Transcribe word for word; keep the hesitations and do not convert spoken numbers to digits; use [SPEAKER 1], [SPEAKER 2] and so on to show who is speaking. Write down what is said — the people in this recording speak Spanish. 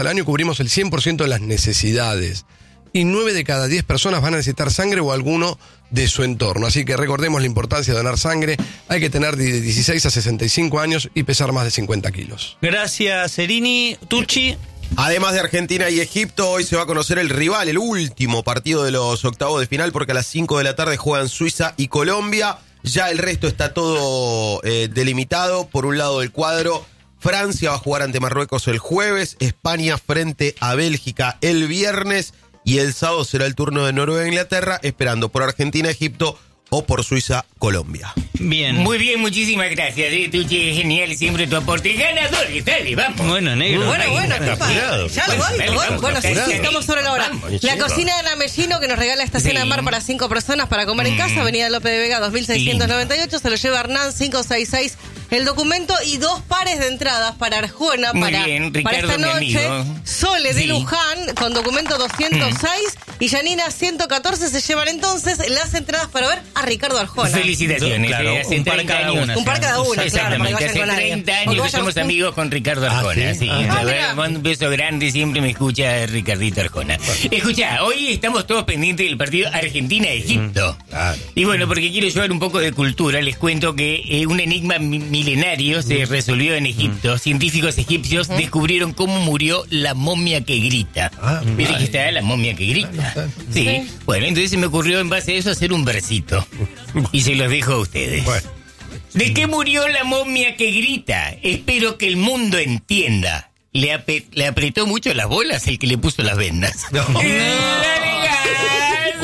[SPEAKER 1] al año cubrimos el cien por ciento de las necesidades. Y nueve de cada diez personas van a necesitar sangre o alguno de su entorno. Así que recordemos la importancia de donar sangre. Hay que tener de dieciséis a sesenta y cinco años y pesar más de cincuenta kilos.
[SPEAKER 2] Gracias, Serini. Tucci.
[SPEAKER 3] Además de Argentina y Egipto, hoy se va a conocer el rival, el último partido de los octavos de final, porque a las cinco de la tarde juegan Suiza y Colombia. Ya el resto está todo eh, delimitado. Por un lado del cuadro, Francia va a jugar ante Marruecos el jueves, España frente a Bélgica el viernes, y el sábado será el turno de Noruega e Inglaterra, esperando por Argentina, Egipto o por Suiza, Colombia.
[SPEAKER 2] Bien.
[SPEAKER 4] Muy bien, muchísimas gracias. ¿eh? Tucci, es genial siempre tu aporte. Ganadores, dale, vamos.
[SPEAKER 2] Bueno, negro.
[SPEAKER 5] Bueno, bueno, ¿qué pasa? Ya lo
[SPEAKER 4] Bueno,
[SPEAKER 5] voy,
[SPEAKER 4] dale,
[SPEAKER 5] voy.
[SPEAKER 4] vamos,
[SPEAKER 5] Bueno, sí,
[SPEAKER 4] apurado.
[SPEAKER 5] sí, estamos sobre la hora.
[SPEAKER 4] Vamos,
[SPEAKER 5] La
[SPEAKER 4] chico.
[SPEAKER 5] cocina de Namellino, que nos regala esta cena
[SPEAKER 4] Sí.
[SPEAKER 5] de mar para cinco personas para comer en casa, Avenida López de Vega dos mil seiscientos noventa y ocho, se lo lleva Hernán cinco seis seis. El documento y dos pares de entradas para Arjona,
[SPEAKER 4] Muy
[SPEAKER 5] para,
[SPEAKER 4] bien,
[SPEAKER 5] para
[SPEAKER 4] Ricardo,
[SPEAKER 5] esta
[SPEAKER 4] mi
[SPEAKER 5] noche.
[SPEAKER 4] amigo.
[SPEAKER 5] Sole de
[SPEAKER 4] Sí.
[SPEAKER 5] Luján, con documento doscientos seis, y Janina ciento catorce, se llevan entonces las entradas para ver a Ricardo Arjona.
[SPEAKER 4] Felicitaciones.
[SPEAKER 2] Claro,
[SPEAKER 4] eh, hace
[SPEAKER 2] un par
[SPEAKER 4] treinta
[SPEAKER 2] cada
[SPEAKER 4] años.
[SPEAKER 2] una.
[SPEAKER 5] Un par cada una, claro, para que
[SPEAKER 4] Exactamente,
[SPEAKER 5] vayan
[SPEAKER 4] hace
[SPEAKER 5] con alguien.
[SPEAKER 4] treinta
[SPEAKER 5] Porque
[SPEAKER 4] años que
[SPEAKER 5] vayan
[SPEAKER 4] somos
[SPEAKER 5] juntos.
[SPEAKER 4] amigos con Ricardo Arjona.
[SPEAKER 1] ¿sí?
[SPEAKER 4] Sí,
[SPEAKER 1] Ah,
[SPEAKER 4] a ver,
[SPEAKER 5] mira.
[SPEAKER 4] mando un beso grande, siempre me escucha Ricardito Arjona. Escucha, hoy estamos todos pendientes del partido Argentina-Egipto.
[SPEAKER 1] Claro.
[SPEAKER 4] Y bueno, porque quiero llevar un poco de cultura, les cuento que eh, un enigma mi- milenario se resolvió en Egipto. Científicos egipcios descubrieron cómo murió la momia que grita.
[SPEAKER 1] Ah,
[SPEAKER 4] ¿Viste que está la momia que grita? Sí. Bueno, entonces se me ocurrió en base a eso hacer un versito. Y se los dejo a ustedes.
[SPEAKER 1] Bueno.
[SPEAKER 4] ¿De qué murió la momia que grita? Espero que el mundo entienda. Le, ape- le apretó mucho las bolas el que le puso las vendas.
[SPEAKER 1] No.
[SPEAKER 4] La,